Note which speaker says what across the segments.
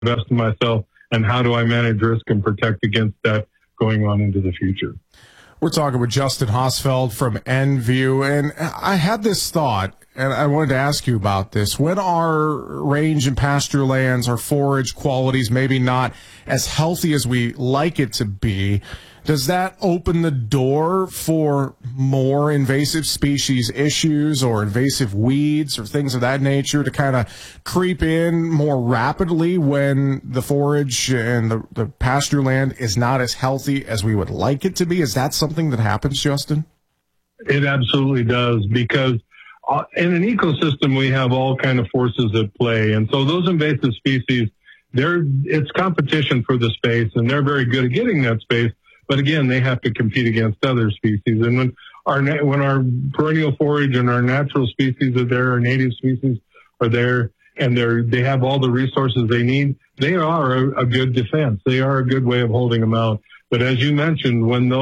Speaker 1: best of myself, and how do I manage risk and protect against that going on into the future.
Speaker 2: We're talking with Justin Hosfeld from NView, and I had this thought, and I wanted to ask you about this. When our range and pasture lands, our forage qualities maybe not as healthy as we like it to be, does that open the door for more invasive species issues or invasive weeds or things of that nature to kind of creep in more rapidly when the forage and the pasture land is not as healthy as we would like it to be? Is that something that happens, Justin?
Speaker 1: It absolutely does, because in an ecosystem, we have all kind of forces at play. And so those invasive species, it's competition for the space, and they're very good at getting that space. But again, they have to compete against other species. And when our perennial forage and our natural species are there, our native species are there, and they have all the resources they need, they are a good defense. They are a good way of holding them out. But as you mentioned, when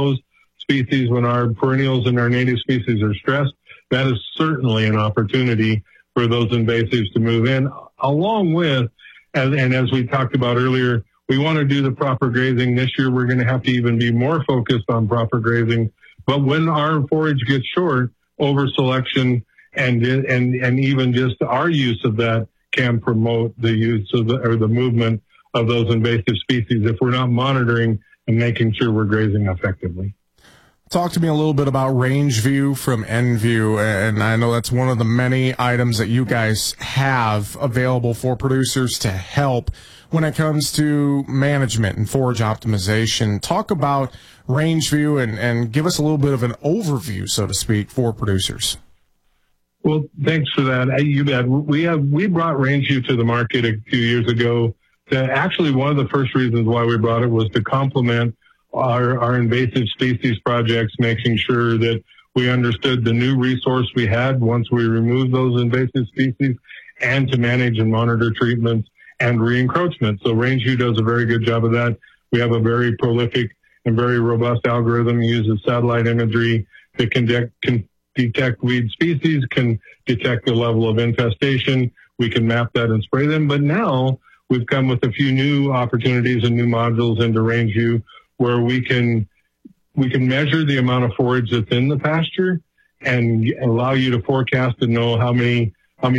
Speaker 1: our perennials and our native species are stressed, that is certainly an opportunity for those invasives to move in, along with, and as we talked about earlier, we want to do the proper grazing. This year, we're going to have to even be more focused on proper grazing. But when our forage gets short, over selection and even just our use of that can promote the use of the movement of those invasive species if we're not monitoring and making sure we're grazing effectively.
Speaker 2: Talk to me a little bit about RangeView from NView, and I know that's one of the many items that you guys have available for producers to help when it comes to management and forage optimization. Talk about RangeView and give us a little bit of an overview, so to speak, for producers.
Speaker 1: Well, thanks for that. You bet. We brought RangeView to the market a few years ago. Actually, one of the first reasons why we brought it was to complement our invasive species projects, making sure that we understood the new resource we had once we removed those invasive species, and to manage and monitor treatments and re-encroachment. So RangeView does a very good job of that. We have a very prolific and very robust algorithm. It uses satellite imagery that can detect weed species, can detect the level of infestation. We can map that and spray them. But now we've come with a few new opportunities and new modules into RangeView where we can measure the amount of forage that's in the pasture and allow you to forecast and know how many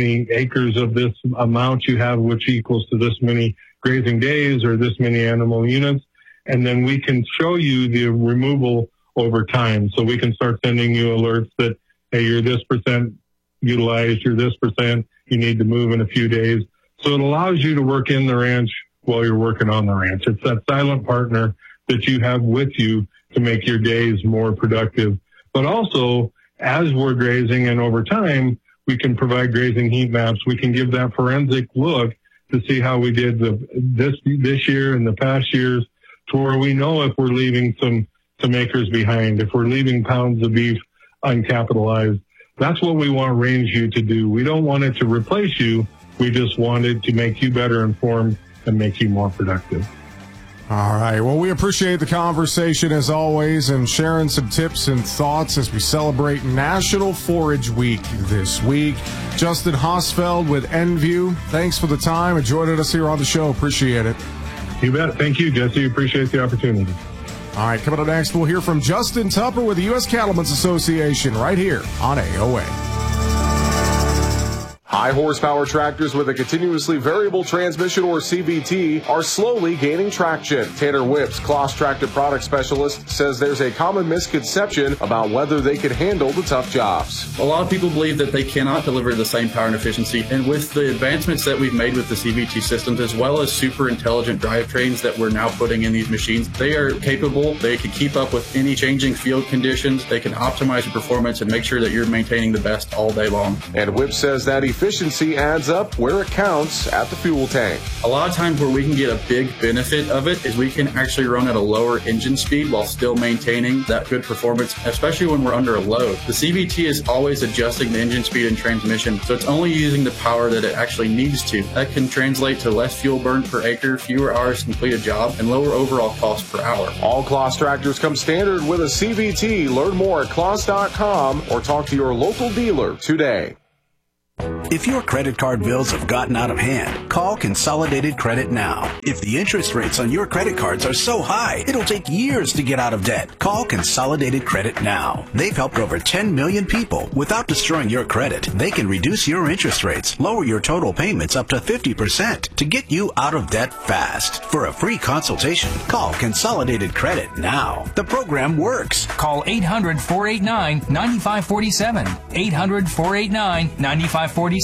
Speaker 1: acres of this amount you have, which equals to this many grazing days or this many animal units. And then we can show you the removal over time. So we can start sending you alerts that, hey, you're this % utilized, you're this %, you need to move in a few days. So it allows you to work in the ranch while you're working on the ranch. It's that silent partner that you have with you to make your days more productive. But also, as we're grazing and over time, we can provide grazing heat maps. We can give that forensic look to see how we did this year and the past years, to where we know if we're leaving some acres behind, if we're leaving pounds of beef uncapitalized. That's what we want RangeView to do. We don't want it to replace you. We just want it to make you better informed and make you more productive.
Speaker 2: All right. Well, we appreciate the conversation as always and sharing some tips and thoughts as we celebrate National Forage Week this week. Justin Hosfeld with NView, thanks for the time and joining us here on the show. Appreciate it.
Speaker 1: You bet. Thank you, Jesse. Appreciate the opportunity.
Speaker 2: All right. Coming up next, we'll hear from Justin Tupper with the U.S. Cattlemen's Association right here on AOA.
Speaker 3: High horsepower tractors with a continuously variable transmission or CVT are slowly gaining traction. Tanner Whips, Kloss Tractor Product Specialist, says there's a common misconception about whether they can handle the tough jobs.
Speaker 4: A lot of people believe that they cannot deliver the same power and efficiency, and with the advancements that we've made with the CVT systems, as well as super intelligent drivetrains that we're now putting in these machines, they are capable. They can keep up with any changing field conditions. They can optimize your performance and make sure that you're maintaining the best all day long.
Speaker 3: And Whips says that efficiency adds up where it counts at the fuel tank.
Speaker 4: A lot of times where we can get a big benefit of it is we can actually run at a lower engine speed while still maintaining that good performance, especially when we're under a load. The CVT is always adjusting the engine speed and transmission, so it's only using the power that it actually needs to. That can translate to less fuel burn per acre, fewer hours to complete a job, and lower overall cost per hour.
Speaker 3: All Kloss tractors come standard with a CVT. Learn more at Kloss.com or talk to your local dealer today.
Speaker 5: If your credit card bills have gotten out of hand, call Consolidated Credit now. If the interest rates on your credit cards are so high, it'll take years to get out of debt. Call Consolidated Credit now. They've helped over 10 million people without destroying your credit. They can reduce your interest rates, lower your total payments up to 50% to get you out of debt fast. For a free consultation, call Consolidated Credit now. The program works.
Speaker 6: Call 800-489-9547. 800-489-9547.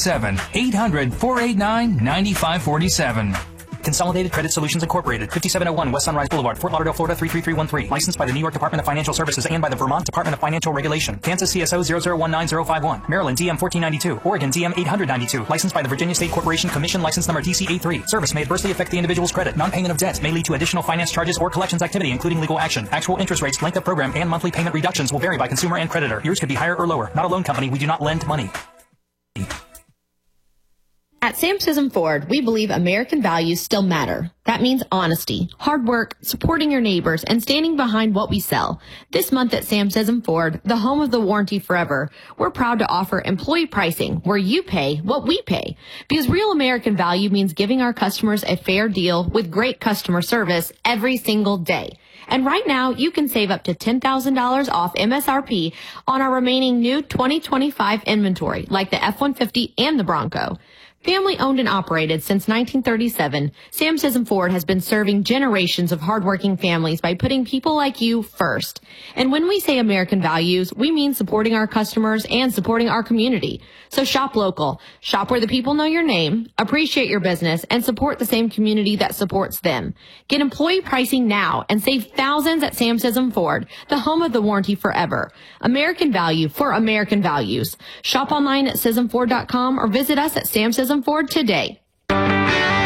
Speaker 6: 800-489-9547. Consolidated Credit Solutions Incorporated, 5701 West Sunrise Boulevard, Fort Lauderdale, Florida 33313. Licensed by the New York Department of Financial Services and by the Vermont Department of Financial Regulation. Kansas CSO 0019051. Maryland DM 1492. Oregon DM 892. Licensed by the Virginia State Corporation Commission, license number TCA3. Service may adversely affect the individual's credit. Non-payment of debt may lead to additional finance charges or collections activity, including legal action. Actual interest rates, length of program, and monthly payment reductions will vary by consumer and creditor. Yours could be higher or lower. Not a loan company. We do not lend money.
Speaker 7: At Sam Sism Ford, we believe American values still matter. That means honesty, hard work, supporting your neighbors, and standing behind what we sell. This month at Sam Sism Ford, the home of the warranty forever, we're proud to offer employee pricing where you pay what we pay. Because real American value means giving our customers a fair deal with great customer service every single day. And right now, you can save up to $10,000 off MSRP on our remaining new 2025 inventory, like the F-150 and the Bronco. Family owned and operated since 1937, Sam Sism Ford has been serving generations of hardworking families by putting people like you first. And when we say American values, we mean supporting our customers and supporting our community. So shop local, shop where the people know your name, appreciate your business, and support the same community that supports them. Get employee pricing now and save thousands at Sam Sism Ford, the home of the warranty forever. American value for American values. Shop online at SismFord.com or visit us at Sam Sism Ford today.